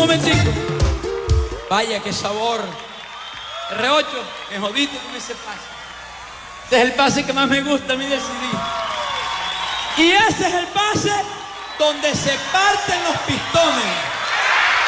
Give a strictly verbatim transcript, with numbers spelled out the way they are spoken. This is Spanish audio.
momentico. Vaya, qué sabor. R ocho, me jodiste con ese pase. Ese es el pase que más me gusta a mí del C D. Y ese es el pase donde se parten los pistones.